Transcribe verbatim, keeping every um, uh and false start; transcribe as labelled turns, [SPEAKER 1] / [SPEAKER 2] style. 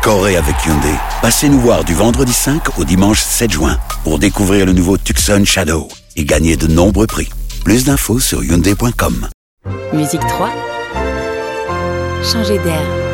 [SPEAKER 1] Scorez avec Hyundai. Passez nous voir du vendredi cinq au dimanche sept juin pour découvrir le nouveau Tucson Shadow et gagner de nombreux prix. Plus d'infos sur hyundai point com.
[SPEAKER 2] Musique trois. Changer d'air.